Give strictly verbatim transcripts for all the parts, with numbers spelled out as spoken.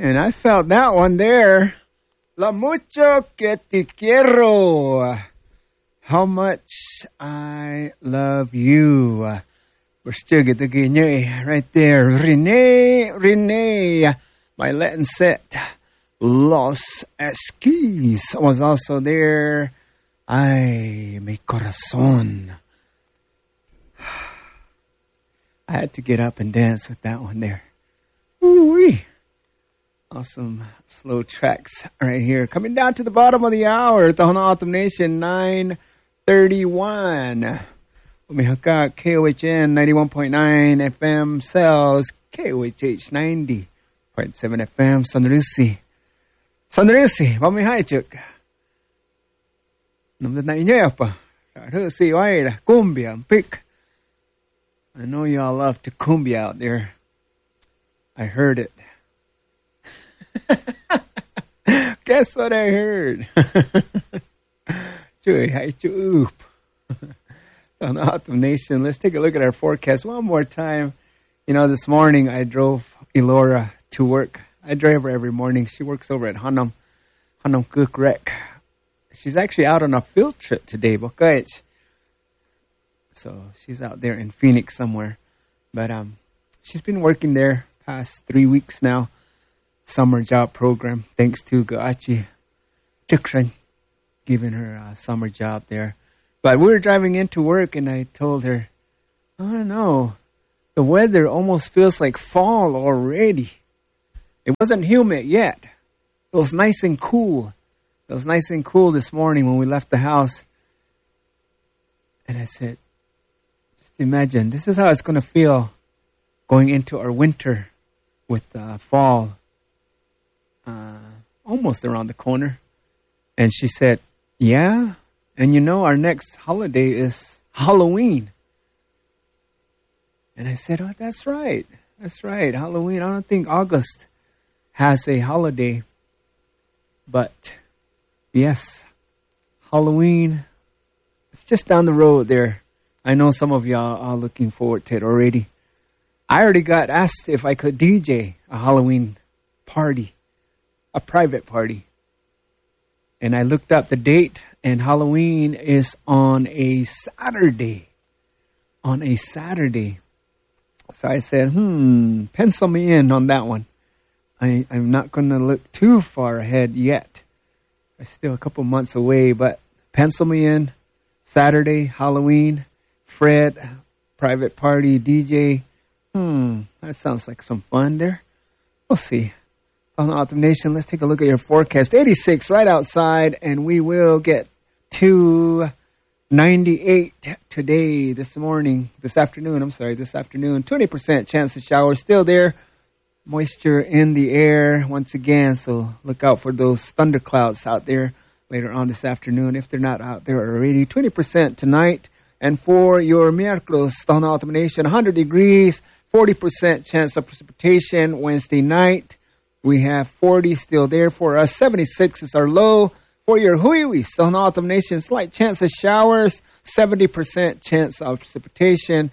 And I felt that one there. La mucho que te quiero. How much I love you. We're still getting the right there. Renee, Renee. My Latin set. Los Esquis was also there. Ay, mi corazón. I had to get up and dance with that one there. Ooh-wee. Awesome slow tracks right here. Coming down to the bottom of the hour. Tahona Autumn Nation, nine thirty-one. Umihaka, K O H N ninety-one point nine F M Cells, K O H H ninety point seven F M Sanrusi. Sanrusi, Vamihaichuk. Number nine, apa? Sanrusi, Waira, Cumbia, Pick. I know y'all love to cumbia out there. I heard it. Guess what I heard? Chuy, hi, chup. On Autumn Nation, let's take a look at our forecast one more time. You know, this morning I drove Elora to work. I drive her every morning. She works over at Hanam, Hanam Cook Rec. She's actually out on a field trip today, Bokach. So she's out there in Phoenix somewhere. But um, she's been working there past three weeks now. Summer job program. Thanks to Gaachi Chukran giving her a summer job there. But we were driving into work and I told her, I don't know, the weather almost feels like fall already. It wasn't humid yet. It was nice and cool. It was nice and cool this morning when we left the house. And I said, just imagine, this is how it's going to feel going into our winter with uh, fall uh, almost around the corner. And she said, yeah. And you know, our next holiday is Halloween. And I said, oh, that's right. That's right. Halloween. I don't think August has a holiday. But, yes, Halloween, it's just down the road there. I know some of y'all are looking forward to it already. I already got asked if I could D J a Halloween party, a private party. And I looked up the date, and Halloween is on a Saturday. On a Saturday. So I said, hmm, pencil me in on that one. I, I'm not going to look too far ahead yet. I'm still a couple months away, but pencil me in. Saturday, Halloween, Fred, private party, D J. Hmm, that sounds like some fun there. We'll see. On Autumn Nation, let's take a look at your forecast. eighty-six right outside, and we will get to ninety-eight today, this morning, this afternoon, I'm sorry, this afternoon. twenty percent chance of showers still there. Moisture in the air once again, so look out for those thunderclouds out there later on this afternoon if they're not out there already. twenty percent tonight. And for your miércoles, on Autumn Nation, one hundred degrees, forty percent chance of precipitation Wednesday night. We have forty still there for us. seventy-six is our low. For your huiwi, on Autumn Nation, slight chance of showers, seventy percent chance of precipitation.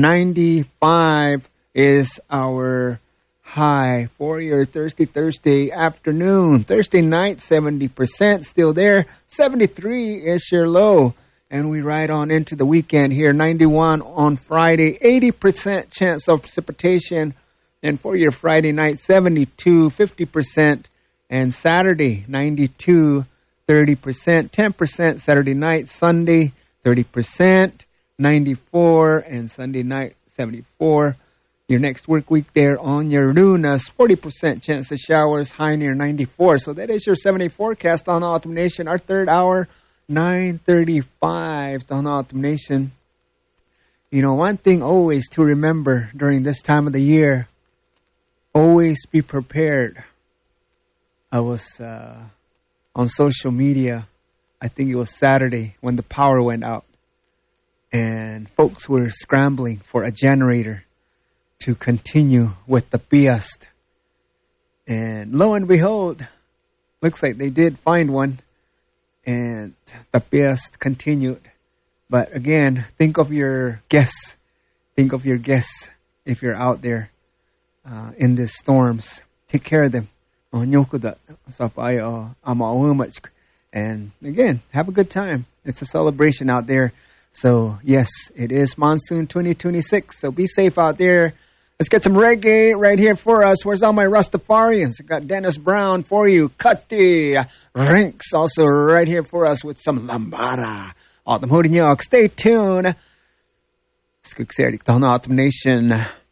ninety-five is our high. For your Thursday, Thursday afternoon. Thursday night, seventy percent still there. seventy-three is your low. And we ride on into the weekend here. ninety-one on Friday. eighty percent chance of precipitation. And for your Friday night, seventy-two, fifty percent. And Saturday, ninety-two, thirty percent. ten percent Saturday night. Sunday, thirty percent. ninety-four. And Sunday night, seventy-four. Your next work week there on your lunas, forty percent chance of showers, high near ninety-four. So that is your seven-day forecast on Autumn Nation. Our third hour, nine thirty-five on Autumn Nation. You know, one thing always to remember during this time of the year, always be prepared. I was uh, on social media, I think it was Saturday, when the power went out. And folks were scrambling for a generator to continue with the Piast. And lo and behold, looks like they did find one. And the Piast continued. But again, think of your guests. Think of your guests if you're out there uh, in these storms. Take care of them. Onyokuda Sapayo Amaumach. And again, have a good time. It's a celebration out there. So yes, it is monsoon twenty twenty-six. So be safe out there. Let's get some reggae right here for us. Where's all my Rastafarians? I got Dennis Brown for you. Cutty Rinks also right here for us with some Lambada. Autumn Hoodin York. Stay tuned. Skook Autumn Nation.